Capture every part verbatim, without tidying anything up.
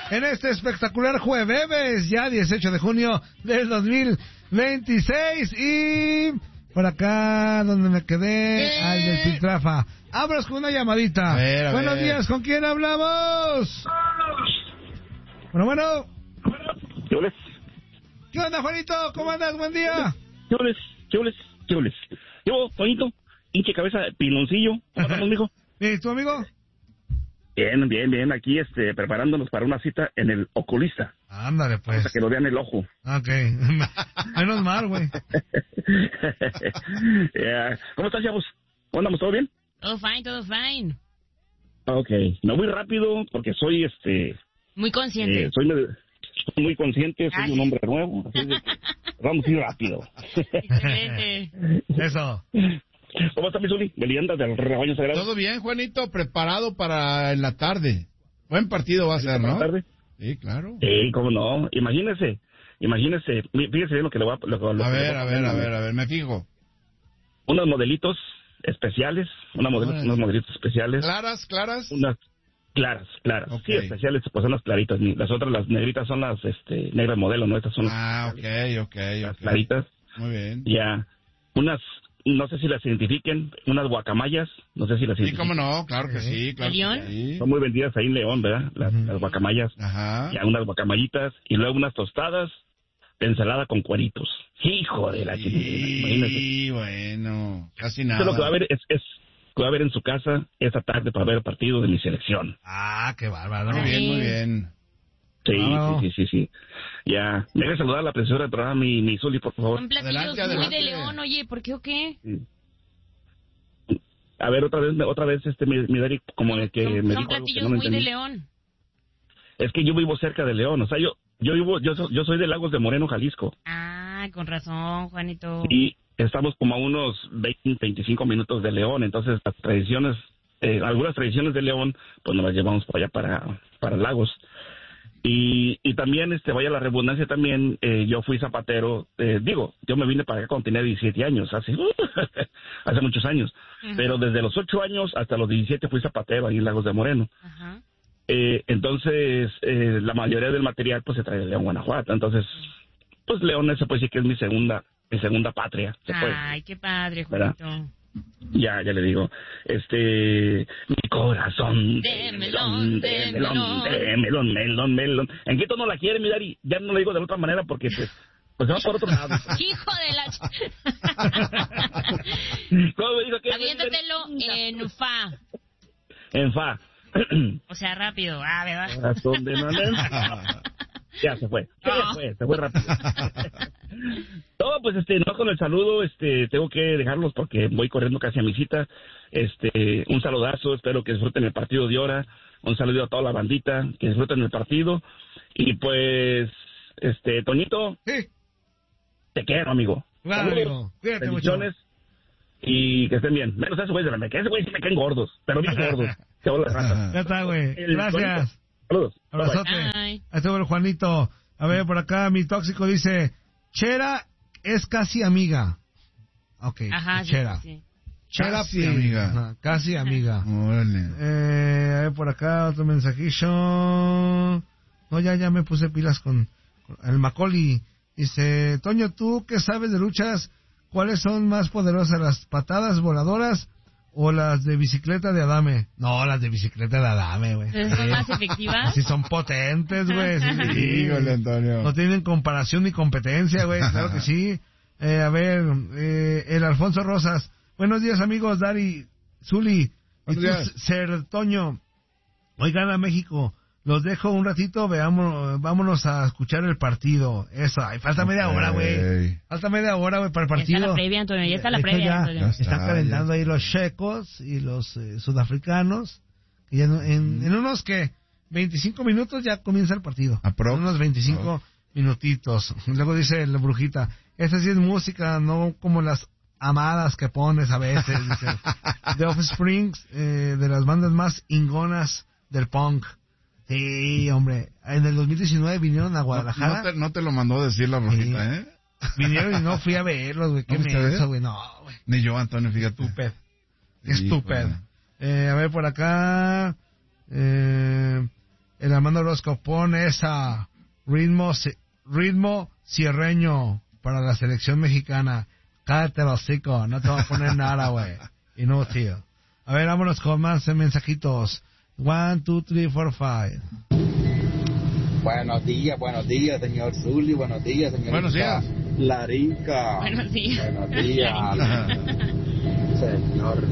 en este espectacular jueves, ya dieciocho de junio del dos mil veintiséis. Y por acá, donde me quedé, al del Piltrafa. Abros con una llamadita. A ver, a Buenos ver. días, ¿con quién hablamos? Bueno, bueno. ¿Qué oles? ¿Qué onda, Juanito? ¿Cómo andas? Buen día. ¿Qué oles? ¿Qué oles? ¿Qué oles? Yo, Toñito, hinche cabeza de piloncillo. ¿Cómo estamos, mijo? ¿Y tu amigo? Bien, bien, bien. Aquí, este, preparándonos para una cita en el oculista. Ándale, pues. Para que lo vean el ojo. Ok. Menos mal, güey. Yeah. ¿Cómo estás, chavos? ¿Cómo andamos? ¿Todo bien? Todo fine, todo fine. Ok. Me voy rápido porque soy, este... Muy consciente. Eh, soy, me- soy muy consciente, soy Ay. un hombre nuevo. Así de, vamos a ir rápido. Excelente. Eso. ¿Cómo está mi Zuli? ¿De leyenda del rebaño sagrado? Todo bien, Juanito, preparado para en la tarde. Buen partido va a ser, ¿Para ¿no? la tarde? Sí, claro. Sí, cómo no. Imagínese, imagínese, mí- fíjese bien lo que le voy a... Lo, lo A que le ver, voy a ver, a ver, a ver, me fijo. Unos modelitos especiales, unos modelitos, Órale. unos modelitos especiales. ¿Claras, claras? Unas claras, claras. Ok. Sí, especiales, pues son las claritas. Ni- Las otras, las negritas, son las este, negras modelo, ¿no? Estas son Ah, ok, ok, las ok. claritas. Muy bien. Ya. Unas, no sé si las identifiquen, unas guacamayas, no sé si las Sí, identifiquen. cómo no, claro que sí, claro ¿De León? que sí. Son muy vendidas ahí en León, ¿verdad? Las, Ujú. las guacamayas. Ajá. Ya, unas guacamayitas y luego unas tostadas de ensalada con cueritos. Hijo de la chiquita, imagínese. Sí, bueno, casi Esto nada. es lo que va a haber, es, es que va a haber en su casa esta tarde para ver el partido de mi selección. Ah, qué bárbaro. Muy bien, Sí. muy bien. Sí, Wow. sí, sí, sí, sí. Ya, me deja saludar a la profesora del programa, mi, mi Zuli, por favor. Son platillos Adelante, muy adelante. de León, oye, ¿por qué o qué? A ver, otra vez, otra vez, este, mi, mi Dari, como el que son me son dijo algo que platillos no me muy de entendí. León. Es que yo vivo cerca de León, o sea, yo, yo vivo, yo, so- yo soy de Lagos de Moreno, Jalisco, Ah, con razón, Juanito. y estamos como a unos veinte, veinticinco minutos de León, entonces las tradiciones, eh, algunas tradiciones de León, pues nos las llevamos para allá, para, para Lagos. Y, y también, este, vaya la redundancia también, eh, yo fui zapatero, eh, digo, yo me vine para acá cuando tenía diecisiete años, hace, hace muchos años, Ujú. pero desde los ocho años hasta los diecisiete fui zapatero ahí en Lagos de Moreno. Ajá. Eh, entonces, eh, la mayoría del material pues se trae de León, Guanajuato, entonces, pues León se puede decir que es mi segunda, mi segunda patria, se puede Ay, qué padre, ¿verdad? Juanito. Ya, ya le digo, este, mi corazón De melón, de melón. de melón, melón, melón. ¿En qué tono la quiere, mi Dari? Ya no lo digo de otra manera porque pues, pues se va por otro lado. Hijo de la... ch- ¿Cómo me dijo que? Aviéntatelo en fa. En fa. O sea, rápido. Ah, ¿verdad? Corazón de melón. Ya se fue, se Ah. fue, se fue rápido. No, pues este, no con el saludo, este, tengo que dejarlos porque voy corriendo casi a mi cita. Este, un saludazo, espero que disfruten el partido de hora. Un saludo a toda la bandita, que disfruten el partido. Y pues, este, Toñito, Sí, te quiero, amigo. claro, Saludos, amigo. Cuídate mucho. bendiciones, y que estén bien. Menos ese güey de la meca, ese güey sí me caen gordos, pero bien gordos. Se van las ratas. Ya está, güey. El Gracias. Saludos. Bye, bye. Abrazote. Bye. Ahí estuvo el Juanito. A ver, por acá mi tóxico dice, Chera es casi amiga. Ok, Ajá, sí, Chera. sí. Chera, Casi please. amiga. Ajá, casi amiga. Órale. Eh, a ver, por acá otro mensajillo. No, ya, ya me puse pilas con, con el Macaulay. Dice, Toño, ¿tú qué sabes de luchas? ¿Cuáles son más poderosas, las patadas voladoras o las de bicicleta de Adame? No, las de bicicleta de Adame, güey. ¿Son más efectivas? Sí, son potentes, güey. Sí, sí. Híjole, Antonio. No tienen comparación ni competencia, güey. Claro que sí. Eh, a ver, eh, el Alfonso Rosas. Buenos días, amigos. Dari, Zuli. Y Buenos tú, días. Ser Toño. Hoy gana México. Los dejo un ratito. Veamos, vámonos a escuchar el partido. Eso. Ay, falta media hora, güey. Ok. Falta media hora, güey, para el Ya partido. está la previa, Antonio, ya está la Esto previa, ya- Antonio. Ya está, Están calentando ya. ahí los checos y los eh, sudafricanos. Y en, en, en unos que veinticinco minutos ya comienza el partido. Aprox. En unos veinticinco minutitos. Luego dice la brujita, esta sí es música, no como las amadas que pones a veces. Dice, The Offspring, eh, de las bandas más ingonas del punk. Sí, hombre. En el dos mil diecinueve vinieron a No, Guadalajara. no te, no te lo mandó a decir la brujita, Sí. ¿eh? Vinieron y no fui a verlos, güey. Qué ¿No fuiste a ver? menso, güey. No, güey. Ni yo, Antonio, fíjate. Estúpido. Híjole. Estúpido. Eh, a ver, por acá. Eh, el Armando Orozco, pone esa ritmo, ritmo cierreño para la selección mexicana. Cállate el hocico, no te voy a poner nada, güey. Inútil. A ver, vámonos con más mensajitos. One, two, three, four, five. Buenos días, buenos días, señor Zuli, buenos días, señorita Buenos días. Larica. Buenos días. Buenos días, señor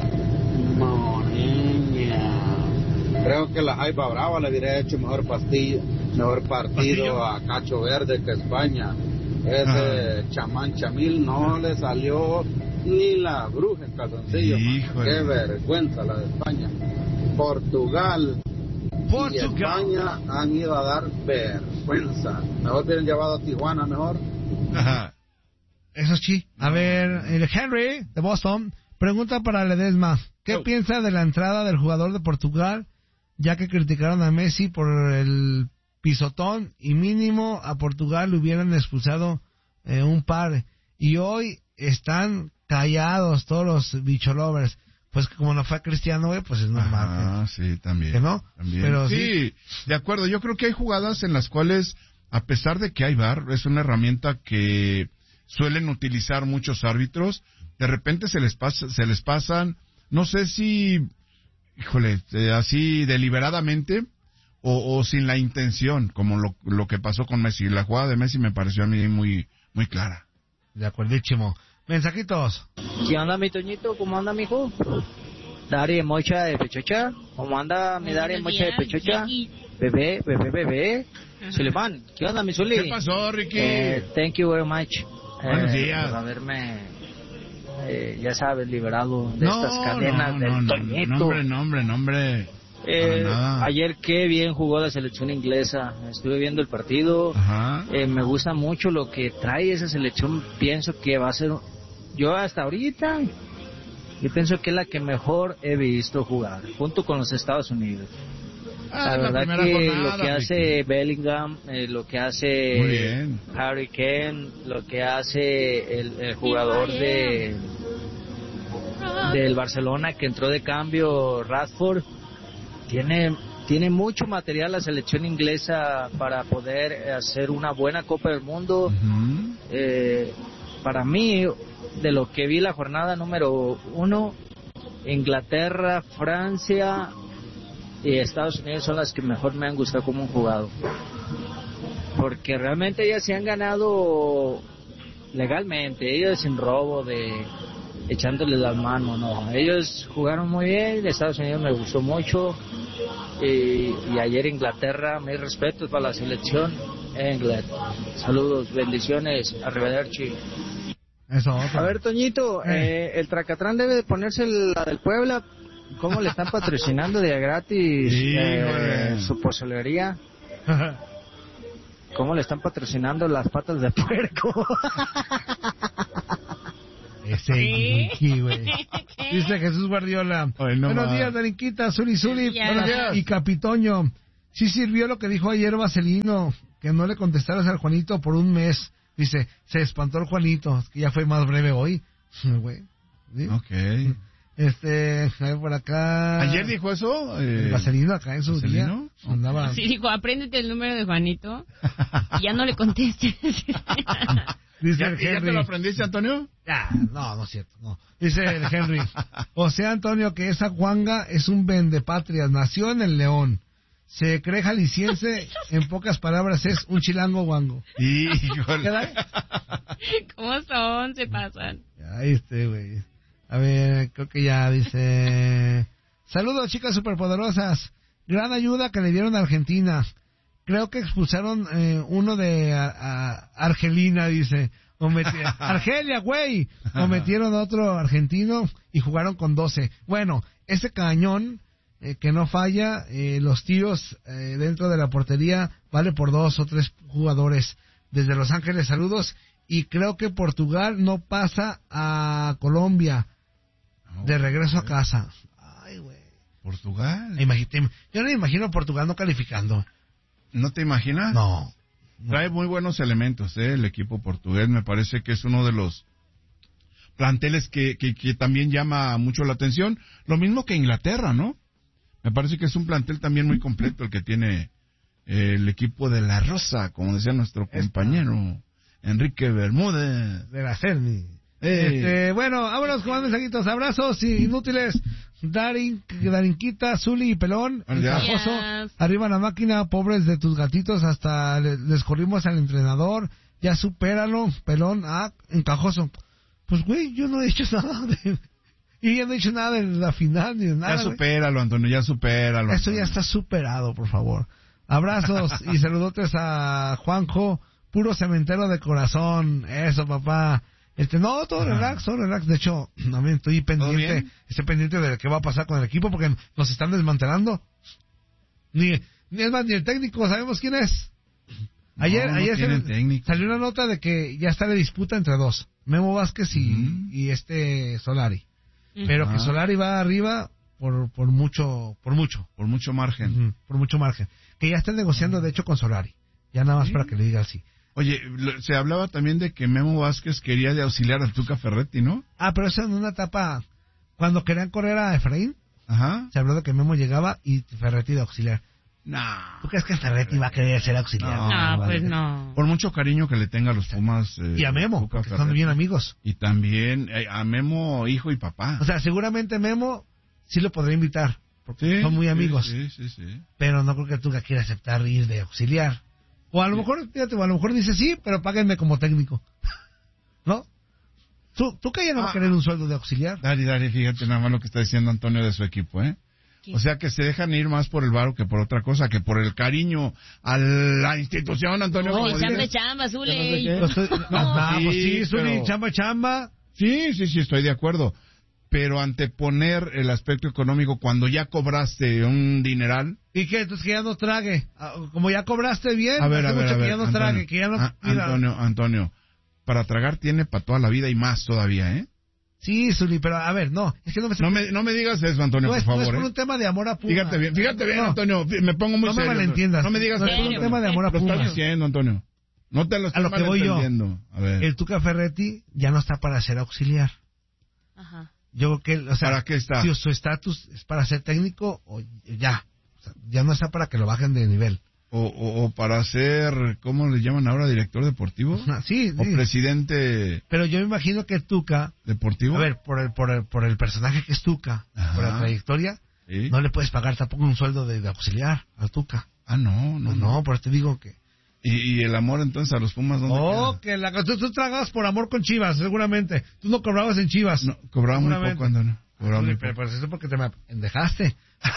Moreña. Creo que la Jaiba Brava le hubiera hecho mejor partido, mejor partido a Cacho Verde que España. Ese chamán Chamil no le salió ni la bruja en calzoncillo. Híjole. Qué vergüenza la de España. Portugal y España han ido a dar vergüenza. Mejor hubieran llevado a Tijuana mejor. Ajá. Eso sí. A ver, el Henry de Boston pregunta para Ledesma. ¿Qué Oh. piensa de la entrada del jugador de Portugal, ya que criticaron a Messi por el pisotón y mínimo a Portugal le hubieran expulsado eh, un par? Y hoy están callados todos los bicholovers. Pues como no fue a Cristiano, güey, pues es normal. Ah, sí, también. ¿Que no? También. Pero sí, sí. de acuerdo. Yo creo que hay jugadas en las cuales, a pesar de que hay V A R, es una herramienta que suelen utilizar muchos árbitros, de repente se les pasa, se les pasan, no sé si, híjole, eh, así deliberadamente o, o sin la intención, como lo, lo que pasó con Messi. La jugada de Messi me pareció a mí muy, muy clara. De acuerdísimo. Mensajitos. ¿Qué onda, mi Toñito? ¿Cómo anda, mijo? Dari Mocha de Pechocha. ¿Cómo anda mi Dari Buenos Mocha de días, Pechocha? Ricky. Bebé, bebé, bebé. Suleiman, ¿qué onda, mi Zuli? ¿Qué pasó, Ricky? Eh, thank you very much. Buenos eh, días. Por haberme, eh, ya sabes, liberado de no, estas cadenas no, del no, no, Toñito. no, hombre, no, hombre, no, hombre. Eh, Para nada. ayer qué bien jugó la selección inglesa. Estuve viendo el partido. Ajá. Eh, me gusta mucho lo que trae esa selección. Pienso que va a ser, yo hasta ahorita, yo pienso que es la que mejor he visto jugar, junto con los Estados Unidos. Ah, La la verdad primera que jornada, lo que hace Ricky. Bellingham, eh, lo que Muy hace bien. Harry Kane, lo que hace el, el jugador de del Barcelona que entró de cambio, Rashford, tiene tiene mucho material la selección inglesa para poder hacer una buena Copa del Mundo. Ujú. Eh, para mí, de lo que vi la jornada número uno, Inglaterra, Francia y Estados Unidos son las que mejor me han gustado como han jugado, porque realmente ellas se han ganado legalmente, ellos sin robo de echándoles las manos, no, ellos jugaron muy bien. Estados Unidos me gustó mucho, y, y ayer Inglaterra, mis respetos para la selección England. Saludos, bendiciones, arrivederci. Eso, otro. A ver, Toñito, eh, el Tracatrán debe de ponerse la del Puebla. ¿Cómo le están patrocinando de a gratis Sí, eh, güey. su pozolería? ¿Cómo le están patrocinando las patas de puerco? Ese ¿Sí? Ricky, güey. ¿Qué? Dice Jesús Guardiola. Ay, no Buenos más. días, Darinquita, Zuli, Zuli. Buenos días. Buenos días. Y Capitoño. Sí sirvió lo que dijo ayer Vaselino, que no le contestaras al Juanito por un mes. Dice, se espantó el Juanito, que ya fue más breve hoy. Güey. ¿Sí? Ok. Este, a ver por acá. ¿Ayer dijo eso? El Eh, Vaselino acá en su día. ¿Vaselino? Andaba. Sí, dijo, apréndete el número de Juanito y ya no le contestes. Dice ¿Ya, el ¿Ya te Henry. lo aprendiste, Antonio? Ah, no, no es cierto, no. Dice el Henry. O sea, Antonio, que esa guanga es un vendepatrias. Nació en el León. Se cree jalisciense. En pocas palabras, es un chilango guango. Híjole. ¿Queda? ¿Cómo son? Se pasan. Ahí este, güey. A ver, creo que ya dice... Saludos, chicas superpoderosas. Gran ayuda que le dieron a Argentina. Creo que expulsaron eh, uno de a, a Argelina, dice. O meti- Argelia, güey. O metieron otro argentino y jugaron con doce. Bueno, ese cañón eh, que no falla, eh, los tiros eh, dentro de la portería vale por dos o tres jugadores. Desde Los Ángeles, saludos. Y creo que Portugal no pasa a Colombia. De regreso a casa. Ay, güey. ¿Portugal? Imagínate, yo no me imagino a Portugal no calificando. ¿No te imaginas? No. no. Trae muy buenos elementos, ¿eh? El equipo portugués. Me parece que es uno de los planteles que, que, que también llama mucho la atención. Lo mismo que Inglaterra, ¿no? Me parece que es un plantel también muy completo el que tiene el equipo de La Rosa, como decía nuestro compañero Enrique Bermúdez. De la Cerny. Ey. Este, bueno, vámonos con más mensajitos. Abrazos inútiles. Darin, Darinquita, Zuli y Pelón. Encajoso. Yes. Arriba la máquina, pobres de tus gatitos. Hasta le- les corrimos al entrenador. Ya supéralo, Pelón. Ah, Encajoso. Pues, güey, yo no he hecho nada de... Y yo no he hecho nada de la final ni de nada. Ya güey. supéralo, Antonio, ya supéralo. Eso ya está superado, por favor. Abrazos y saludotes a Juanjo, puro cementero de corazón. Eso, papá. Este, no, todo relax, todo relax. De hecho, también estoy pendiente, bien? estoy pendiente de qué va a pasar con el equipo porque nos están desmantelando. Ni, ni es más, ni el técnico, sabemos quién es. Ayer, No, no ayer se- tienen técnico. salió una nota de que ya está la disputa entre dos, Memo Vázquez y, Ujú. y este Solari. Pero que Ajá. Solari va arriba por, por mucho, por mucho. Por mucho margen. Ujú, por mucho margen. Que ya están negociando, de hecho, con Solari. Ya nada más para que le diga así. Oye, lo- se hablaba también de que Memo Vázquez quería de auxiliar al Tuca Ferretti, ¿no? Ah, pero eso en una etapa, cuando querían correr a Efraín, Ajá. se habló de que Memo llegaba y Ferretti de auxiliar. Nah. ¿Tú crees que Ferretti va a querer ser auxiliar? No, No, vale. pues no. Por mucho cariño que le tenga a los Pumas. eh, Y a Memo, Tuca porque son Ferretti. bien amigos. Y también eh, a Memo, hijo y papá. O sea, seguramente Memo sí lo podría invitar, porque Sí, son muy sí, amigos. Sí, sí, sí. Pero no creo que Tuca quiera aceptar ir de auxiliar. O a lo mejor, fíjate, o a lo mejor dice sí, pero páguenme como técnico. ¿No? Tú, Tuca ya no va a Ah. querer un sueldo de auxiliar. Dari, Dari, fíjate nada más lo que está diciendo Antonio de su equipo, ¿eh? ¿Qué? O sea que se dejan ir más por el varo que por otra cosa, que por el cariño a la institución, Antonio. No, como y chamba, dices. chamba, Yo no Zule. sé qué. No, estoy- no, Ah, no, pues sí, sí, Zuli, pero- chamba, chamba. Sí, sí, sí, estoy de acuerdo. Pero anteponer el aspecto económico cuando ya cobraste un dineral. ¿Y qué? Entonces que ya no trague. Ah, como ya cobraste bien, A ver, hace a ver, mucho a que ver. ya no Antonio, trague, que ya no... Ah, mira. Antonio, Antonio, para tragar tiene para toda la vida y más todavía, ¿eh? Sí, Zuli, pero a ver, no, es que no me... No me, no me digas eso, Antonio, no por es, no es favor, por ¿eh? un tema de amor a Puma. Fíjate bien, fíjate bien, No, Antonio, me pongo muy no me serio. malentiendas. No me digas No eso, es por un Antonio. tema de amor a Lo estás Puma. diciendo, Antonio. No te lo A estoy lo que voy yo. malentendiendo. A ver. El Tuca Ferretti ya no está para ser auxiliar. Ajá. Yo creo que, o sea, ¿Para qué está? si su estatus es para ser técnico, o ya. O sea, ya no está para que lo bajen de nivel. O, o, o para ser, ¿cómo le llaman ahora? ¿Director deportivo? Ah, sí, ¿O sí. presidente Pero yo me imagino que Tuca, deportivo? a ver, por el, por el, por el personaje que es Tuca, Ajá. por la trayectoria, ¿Sí? no le puedes pagar tampoco un sueldo de, de auxiliar al Tuca. Ah, no, no, No, no. no, por eso te digo que... ¿Y, y el amor entonces a los Pumas dónde Oh, queda? que la, tú, tú tragabas por amor con Chivas, seguramente. Tú no cobrabas en Chivas. No, cobraba muy Seguramente. poco, Antonio. Cobraba Sí, muy pero, poco. pero eso porque te me dejaste.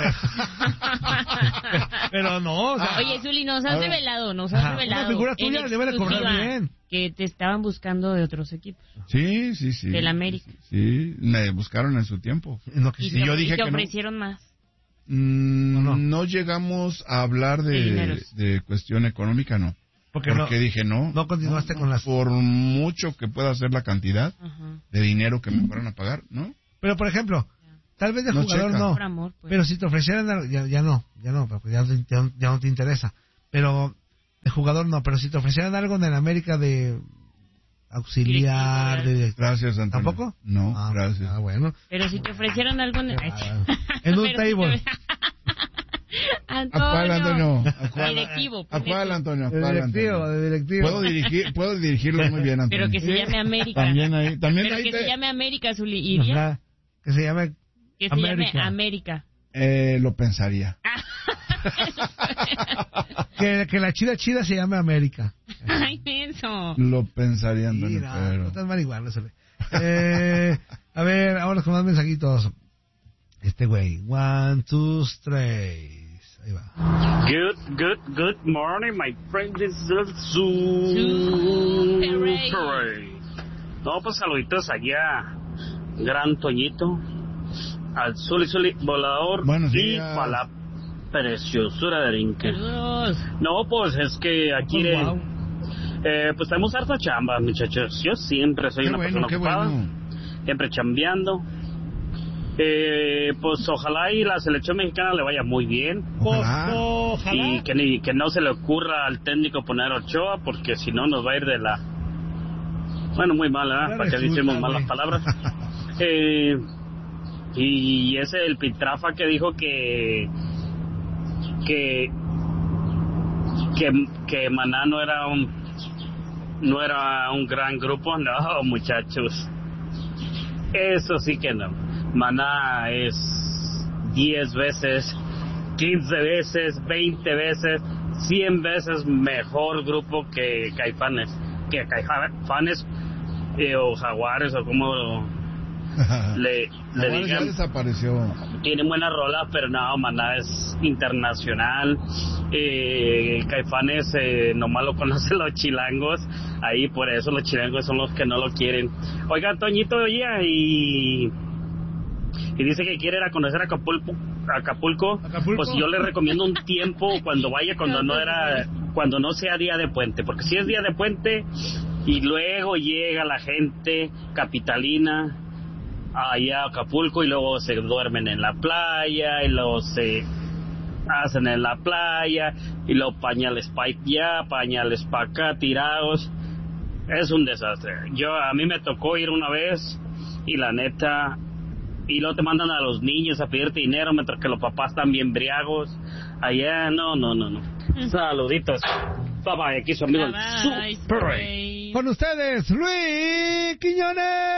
Pero no, o sea, Oye, Zuli, nos has Ahora- revelado, nos has Ajá, revelado. una figura en tuya debe de cobrar exclusiva bien. Que te estaban buscando de otros equipos. Sí, sí, sí. Del América. Sí, me buscaron en su tiempo. no que Y, sí. Y te, yo dije y te que no. ofrecieron más. Mm, ¿O no? no llegamos a hablar De de, dineros. de cuestión económica, no. Porque Porque no, dije no. no continuaste con las... Por mucho que pueda ser la cantidad Ajá. de dinero que me fueran a pagar, ¿no? Pero, por ejemplo, tal vez de No jugador checa. no. Por amor, pues. Pero si te ofrecieran algo, ya, ya no, ya no, porque ya, no- ya, no- ya no te interesa. Pero de jugador no, pero si te ofrecieran algo en el América de auxiliar, Directivo, de... Gracias, Antonio. ¿Tampoco? No, Ah, gracias. Ah, bueno. Pero si te ofrecieron algo en, Ay, Ah, en un Pero si table. te- ¿A cuál, Antonio. Antonio? ¿A cuál? Directivo. ¿A cuál, Antonio? ¿A De cuál, directivo, Antonio? de directivo. Puedo dirigir, puedo dirigirlo muy bien, Antonio. Pero que se llame América. También ahí, también Pero ahí que te- se llame América, Zuli. ¿Iría? Ajá, que se llame... Que se América. llame América. eh, lo pensaría. Que, que la chida chida se llame América. Ay, eso. Lo pensaría, Antonio, Mira, pero... no estás marihuana, se ve. Eh, a ver, ahora con más mensajitos. Este güey. One, two, three. Ahí va. Good, good, good morning, my friend. This is Zoo Perey. Perey. No, pues saluditos allá, Gran Toñito, al Zuli Zuli Volador Buenos y días. para la preciosura de Rinque. Saludos. No, pues es que aquí, Pues, eh, wow. eh, pues tenemos harta chamba, muchachos. Yo siempre soy Qué una bueno, persona qué ocupada, bueno. siempre chambeando. Eh, pues ojalá y la selección mexicana le vaya muy bien. Ojalá. Y que, ni, que no se le ocurra al técnico poner a Ochoa, porque si no nos va a ir de la... Bueno, muy mal, ¿eh? Ya Para que resulta, decimos malas güey. palabras. Eh, y ese el Pitrafa que dijo que... que que, que Maná no era un no era un gran grupo, no, muchachos. Eso sí que no. Maná es diez veces, quince veces, veinte veces, cien veces mejor grupo que Caifanes, que Caifanes eh, o Jaguares o como le, le digan. Ya desapareció. Tiene buenas rolas, pero no, Maná es internacional. Eh, Caifanes eh, nomás lo conocen los chilangos, ahí por eso los chilangos son los que no lo quieren. Oiga, Toñito, oye, y y dice que quiere ir a conocer Acapulco, Acapulco, Acapulco. Pues yo le recomiendo un tiempo cuando vaya, cuando no era, cuando no sea día de puente, porque si es día de puente y luego llega la gente capitalina allá a Acapulco y luego se duermen en la playa y luego se hacen en la playa y luego pañales para allá, pañales para acá tirados, es un desastre. Yo a mí me tocó ir una vez y la neta, y luego te mandan a los niños a pedirte dinero mientras que los papás están bien briagos allá, no, no, no, no. Saluditos. Bye bye, aquí su amigo el Super Ray. Con ustedes, Luis Quiñones.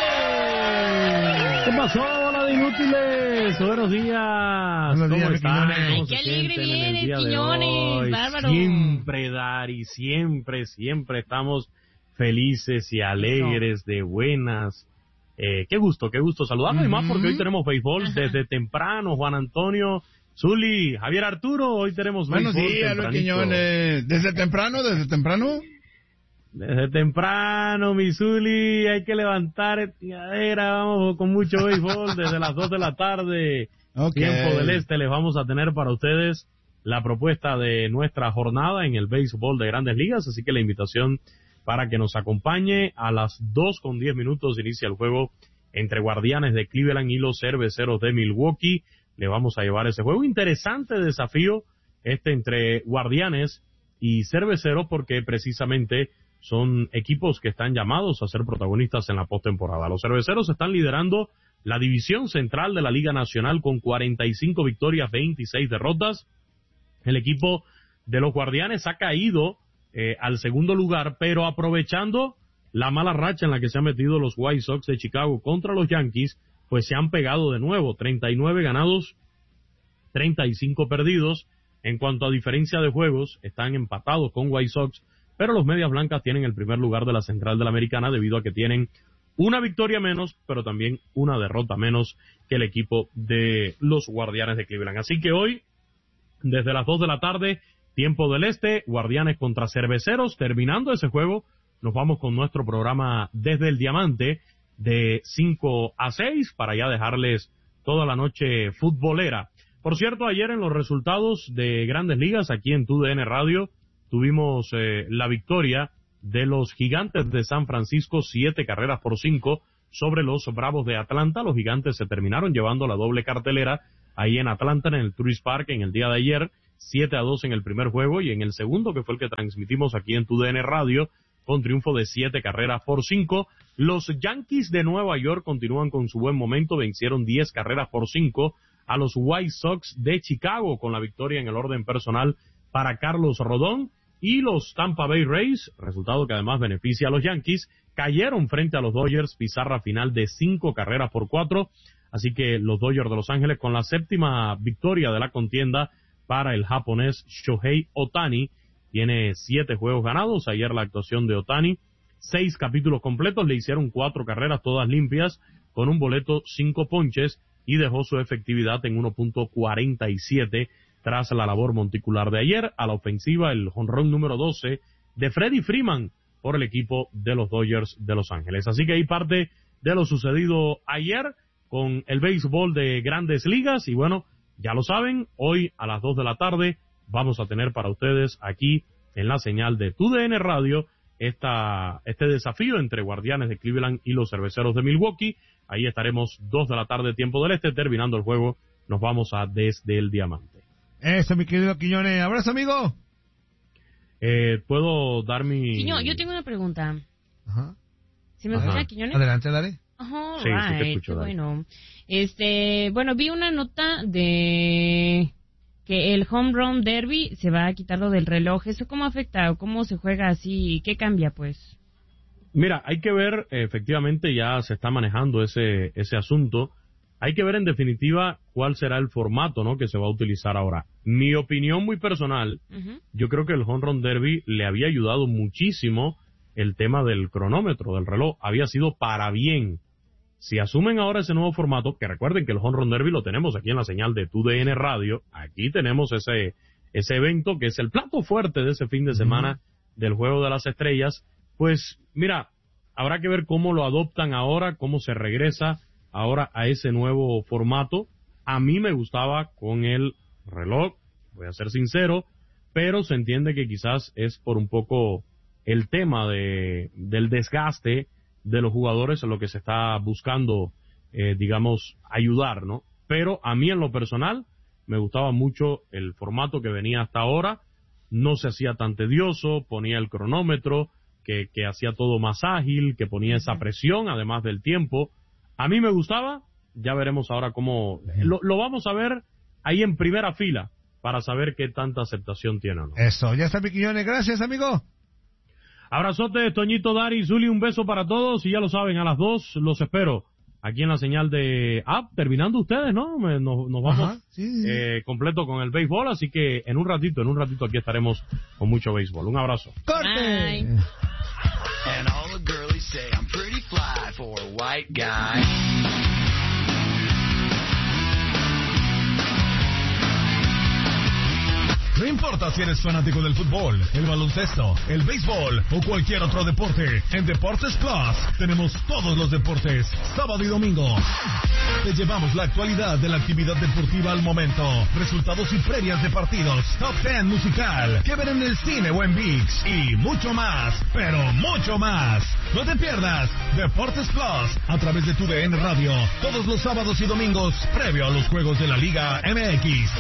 ¿Qué pasó, hola de inútiles? Buenos días. Buenos días, ¿Cómo están? Quiñones. ¿Cómo Ay, se qué alegre sienten en el viene, día de Quiñones, hoy? bárbaro. Siempre, Dari, siempre, siempre estamos felices y alegres, de buenas. Eh, qué gusto, qué gusto saludarnos, y más porque hoy tenemos béisbol desde temprano. Juan Antonio, Zuli, Javier Arturo, hoy tenemos Buenos béisbol días, Luis tempranito. Quiñones. ¿Desde temprano? ¿Desde temprano? Desde temprano, mi Zuli, hay que levantar tiradera, vamos con mucho béisbol desde las dos de la tarde. Okay. Tiempo del Este, les vamos a tener para ustedes la propuesta de nuestra jornada en el béisbol de Grandes Ligas, así que la invitación para que nos acompañe. A las dos con diez minutos inicia el juego entre Guardianes de Cleveland y los Cerveceros de Milwaukee. Le vamos a llevar ese juego. Interesante desafío este entre Guardianes y Cerveceros, porque precisamente son equipos que están llamados a ser protagonistas en la postemporada. Los Cerveceros están liderando la división central de la Liga Nacional con cuarenta y cinco victorias, veintiséis derrotas. El equipo de los Guardianes ha caído eh, al segundo lugar, pero aprovechando la mala racha en la que se han metido los White Sox de Chicago contra los Yankees, pues se han pegado de nuevo, treinta y nueve ganados, treinta y cinco perdidos. En cuanto a diferencia de juegos, están empatados con White Sox, pero los Medias Blancas tienen el primer lugar de la Central de la Americana debido a que tienen una victoria menos, pero también una derrota menos que el equipo de los Guardianes de Cleveland. Así que hoy, desde las dos de la tarde, tiempo del Este, Guardianes contra Cerveceros. Terminando ese juego, nos vamos con nuestro programa Desde el Diamante de cinco a seis para ya dejarles toda la noche futbolera. Por cierto, ayer en los resultados de Grandes Ligas, aquí en T U D N Radio, tuvimos eh, la victoria de los Gigantes de San Francisco, siete carreras por cinco sobre los Bravos de Atlanta. Los Gigantes se terminaron llevando la doble cartelera ahí en Atlanta, en el Truist Park, en el día de ayer, siete a dos en el primer juego, y en el segundo, que fue el que transmitimos aquí en T U D N Radio, con triunfo de siete carreras por cinco. Los Yankees de Nueva York continúan con su buen momento, vencieron diez carreras por cinco a los White Sox de Chicago, con la victoria en el orden personal para Carlos Rodón. Y los Tampa Bay Rays, resultado que además beneficia a los Yankees, cayeron frente a los Dodgers, pizarra final de cinco carreras por cuatro. Así que los Dodgers de Los Ángeles con la séptima victoria de la contienda para el japonés Shohei Ohtani. Tiene siete juegos ganados. Ayer la actuación de Ohtani, seis capítulos completos, le hicieron cuatro carreras todas limpias, con un boleto, cinco ponches, y dejó su efectividad en uno punto cuarenta y siete tras la labor monticular de ayer. A la ofensiva, el jonrón número doce de Freddie Freeman por el equipo de los Dodgers de Los Ángeles. Así que ahí parte de lo sucedido ayer con el béisbol de Grandes Ligas. Y bueno, ya lo saben, hoy a las dos de la tarde vamos a tener para ustedes aquí en la señal de T U D N Radio esta, este desafío entre Guardianes de Cleveland y los Cerveceros de Milwaukee. Ahí estaremos dos de la tarde, tiempo del Este. Terminando el juego, nos vamos a Desde el Diamante. Eso, mi querido Quiñones. Abrazo, amigo. Eh, ¿Puedo dar mi...? Quiñones, yo tengo una pregunta. Ajá. ¿Sí me Ajá. escucha, Quiñones? Adelante, dale. Ajá, Sí, sí te right, escucho, dale. bueno. Este, bueno, vi una nota de que el Home Run Derby se va a quitar lo del reloj. ¿Eso cómo afecta o cómo se juega así? ¿Qué cambia, pues? Mira, hay que ver, efectivamente ya se está manejando ese ese asunto. Hay que ver en definitiva cuál será el formato, ¿no?, que se va a utilizar ahora. Mi opinión muy personal, uh-huh. yo creo que el Home Run Derby le había ayudado muchísimo el tema del cronómetro, del reloj. Había sido para bien. Si asumen ahora ese nuevo formato, que recuerden que el Home Run Derby lo tenemos aquí en la señal de T U D N Radio, aquí tenemos ese ese evento que es el plato fuerte de ese fin de semana uh-huh. del Juego de las Estrellas. Pues mira, habrá que ver cómo lo adoptan ahora, cómo se regresa ahora a ese nuevo formato. A mí me gustaba con el reloj, voy a ser sincero, pero se entiende que quizás es por un poco el tema de del desgaste de los jugadores en lo que se está buscando, eh, digamos, ayudar, ¿no? Pero a mí en lo personal me gustaba mucho el formato que venía hasta ahora, no se hacía tan tedioso, ponía el cronómetro, que, que hacía todo más ágil, que ponía esa presión, además del tiempo. A mí me gustaba, ya veremos ahora cómo... Lo, lo vamos a ver ahí en primera fila, para saber qué tanta aceptación tiene o no. Eso, ya está, Piquiñones, gracias, amigo. Abrazote, Toñito, Dari, Zuli, un beso para todos, y ya lo saben, a las dos los espero aquí en la señal de... Ah, terminando ustedes, ¿no? Nos, nos vamos Ajá, sí, sí. Eh, completo con el béisbol, así que en un ratito, en un ratito aquí estaremos con mucho béisbol. Un abrazo. ¡Corte! And all the girlies say I'm pretty fly for a white guy. No importa si eres fanático del fútbol, el baloncesto, el béisbol o cualquier otro deporte, en Deportes Plus tenemos todos los deportes, sábado y domingo. Te llevamos la actualidad de la actividad deportiva al momento, resultados y previas de partidos, top ten musical, que ver en el cine o en ViX y mucho más, pero mucho más. No te pierdas Deportes Plus a través de T U D N Radio, todos los sábados y domingos, previo a los juegos de la Liga M X.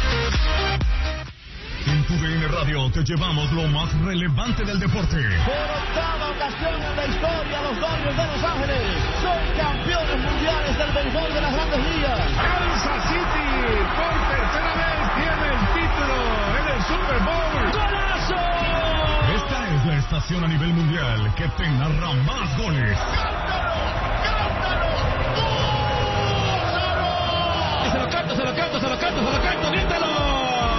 En T U D N Radio te llevamos lo más relevante del deporte. Por octava ocasión en la historia, los Dodgers de Los Ángeles son campeones mundiales del béisbol de las Grandes Ligas. Kansas City por tercera vez tiene el título en el Super Bowl. ¡Golazo! Esta es la estación a nivel mundial que te narra más goles. ¡Cántalo! ¡Cántalo! ¡Gózalo! Se lo canto, se lo canto, se lo canto, se lo canto, grítalo.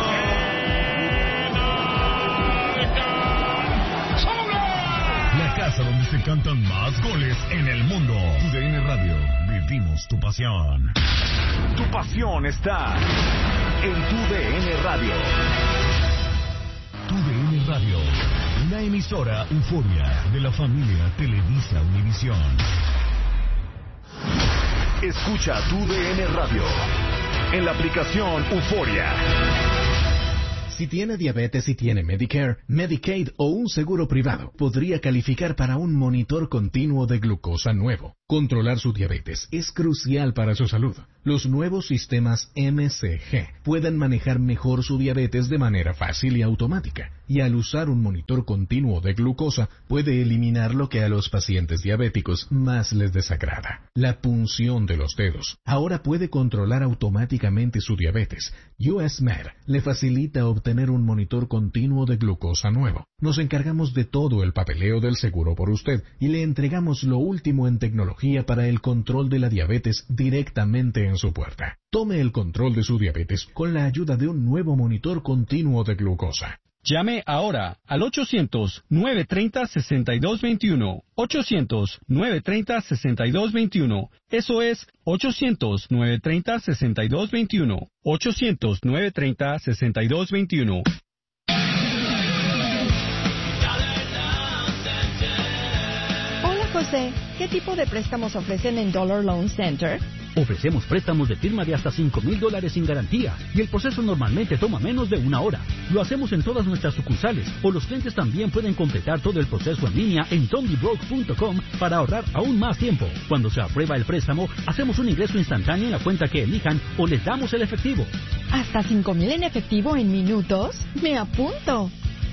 La casa donde se cantan más goles en el mundo. T U D N Radio, vivimos tu pasión. Tu pasión está en T U D N Radio. T U D N Radio, una emisora Euforia de la familia Televisa Univisión. Escucha T U D N Radio en la aplicación Euforia. Si tiene diabetes y tiene Medicare, Medicaid o un seguro privado, podría calificar para un monitor continuo de glucosa nuevo. Controlar su diabetes es crucial para su salud. Los nuevos sistemas M C G pueden manejar mejor su diabetes de manera fácil y automática, y al usar un monitor continuo de glucosa puede eliminar lo que a los pacientes diabéticos más les desagrada: la punción de los dedos. Ahora puede controlar automáticamente su diabetes. U S Med le facilita obtener un monitor continuo de glucosa nuevo. Nos encargamos de todo el papeleo del seguro por usted y le entregamos lo último en tecnología para el control de la diabetes directamente en su puerta. Tome el control de su diabetes con la ayuda de un nuevo monitor continuo de glucosa. Llame ahora al ochocientos, nueve treinta, sesenta y dos veintiuno. ochocientos, nueve treinta, sesenta y dos veintiuno. Eso es ochocientos, nueve treinta, sesenta y dos veintiuno. ochocientos, nueve treinta, sesenta y dos veintiuno. Hola José, ¿qué tipo de préstamos ofrecen en Dollar Loan Center? Ofrecemos préstamos de firma de hasta cinco mil dólares sin garantía y el proceso normalmente toma menos de una hora. Lo hacemos en todas nuestras sucursales o los clientes también pueden completar todo el proceso en línea en tony broke punto com para ahorrar aún más tiempo. Cuando se aprueba el préstamo, hacemos un ingreso instantáneo en la cuenta que elijan o les damos el efectivo. ¿Hasta cinco mil en efectivo en minutos? ¡Me apunto!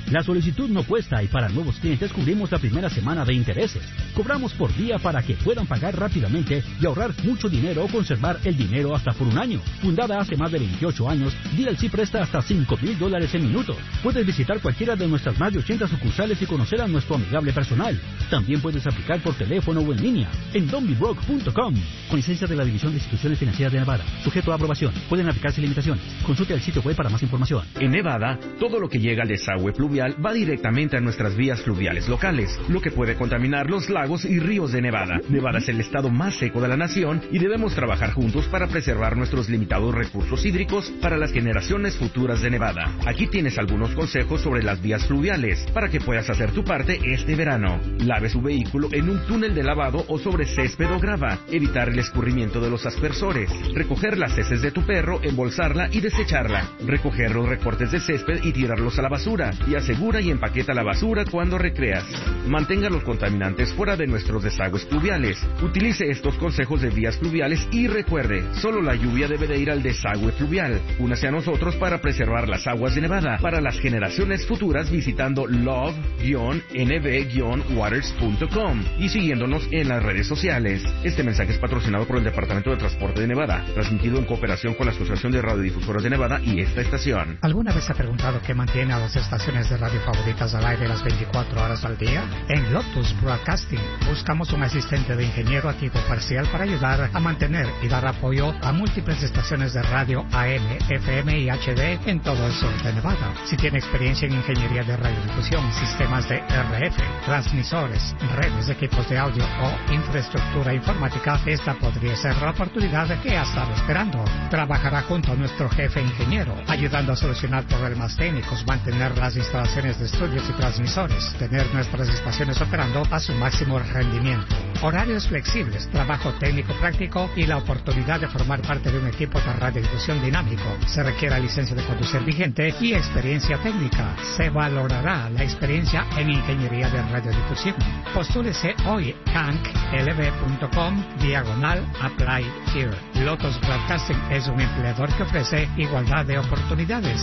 La solicitud no cuesta y para nuevos clientes cubrimos la primera semana de intereses. Cobramos por día para que puedan pagar rápidamente y ahorrar mucho dinero o conservar el dinero hasta por un año. Fundada hace más de veintiocho años, D L C presta hasta cinco mil dólares en minutos. Puedes visitar cualquiera de nuestras más de ochenta sucursales y conocer a nuestro amigable personal. También puedes aplicar por teléfono o en línea en don b broke punto com. Con licencia de la División de Instituciones Financieras de Nevada. Sujeto a aprobación. Pueden aplicarse limitaciones. Consulte el sitio web para más información. En Nevada, todo lo que llega al desagüe pluvial va directamente a nuestras vías fluviales locales, lo que puede contaminar los lagos y ríos de Nevada. Nevada es el estado más seco de la nación y debemos trabajar juntos para preservar nuestros limitados recursos hídricos para las generaciones futuras de Nevada. Aquí tienes algunos consejos sobre las vías fluviales para que puedas hacer tu parte este verano. Lave su vehículo en un túnel de lavado o sobre césped o grava. Evitar el escurrimiento de los aspersores. Recoger las heces de tu perro, embolsarla y desecharla. Recoger los recortes de césped y tirarlos a la basura. Y asegura y empaqueta la basura cuando recreas. Mantenga los contaminantes fuera de nuestros desagües pluviales. Utilice estos consejos de vías fluviales y recuerde, solo la lluvia debe de ir al desagüe fluvial. Únase a nosotros para preservar las aguas de Nevada para las generaciones futuras visitando love guion n b guion waters punto com y siguiéndonos en las redes sociales. Este mensaje es patrocinado por el Departamento de Transporte de Nevada, transmitido en cooperación con la Asociación de Radiodifusoras de Nevada y esta estación. ¿Alguna vez se ha preguntado qué mantiene a las estaciones de radio favoritas al aire las veinticuatro horas al día? En Lotus Broadcasting buscamos un asistente de ingeniero a tiempo parcial para ayudar a mantener y dar apoyo a múltiples estaciones de radio A M, F M y H D en todo el sur de Nevada. Si tiene experiencia en ingeniería de radiodifusión, sistemas de R F, transmisores, redes, equipos de audio o infraestructura informática, esta podría ser la oportunidad que ha estado esperando. Trabajará junto a nuestro jefe ingeniero, ayudando a solucionar problemas técnicos, mantener las instalaciones de estudios y transmisores, tener nuestras estaciones operando a su máximo rendimiento. Horarios flexibles, trabajo técnico práctico y la oportunidad de formar parte de un equipo de radiodifusión dinámico. Se requiere licencia de conducir vigente y experiencia técnica. Se valorará la experiencia en ingeniería de radiodifusión. Postúlese hoy canc l b punto com diagonal apply here. Lotus Broadcasting es un empleador que ofrece igualdad de oportunidades.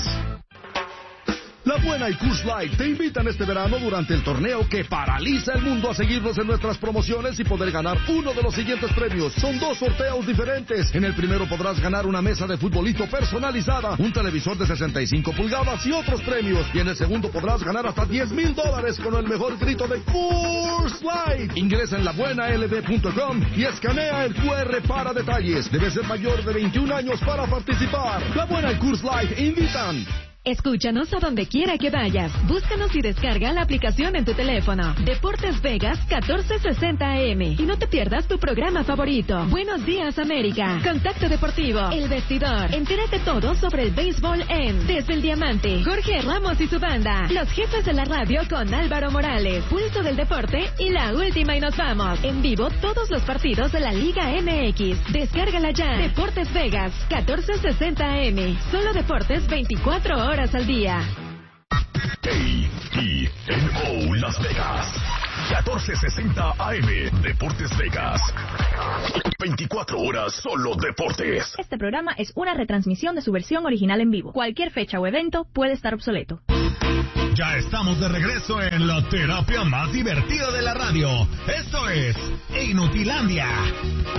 La Buena y Coors Light te invitan este verano durante el torneo que paraliza el mundo a seguirnos en nuestras promociones y poder ganar uno de los siguientes premios. Son dos sorteos diferentes. En el primero podrás ganar una mesa de futbolito personalizada, un televisor de sesenta y cinco pulgadas y otros premios. Y en el segundo podrás ganar hasta diez mil dólares con el mejor grito de Coors Light. Ingresa en la buena l b punto com y escanea el Q R para detalles. Debes ser mayor de veintiún años para participar. La Buena y Coors Light invitan. Escúchanos a donde quiera que vayas. Búscanos y descarga la aplicación en tu teléfono. Deportes Vegas catorce sesenta A M. Y no te pierdas tu programa favorito. Buenos días, América. Contacto Deportivo. El Vestidor. Entérate todo sobre el béisbol en Desde el Diamante. Jorge Ramos y su banda. Los jefes de la radio con Álvaro Morales. Pulso del Deporte y la última y nos vamos. En vivo todos los partidos de la Liga M X. Descárgala ya. Deportes Vegas catorce sesenta A M. Solo deportes veinticuatro horas. Horas al día. A E N O Las Vegas. catorce sesenta A M. Deportes Vegas. veinticuatro horas solo deportes. Este programa es una retransmisión de su versión original en vivo. Cualquier fecha o evento puede estar obsoleto. Ya estamos de regreso en la terapia más divertida de la radio. Esto es Inutilandia.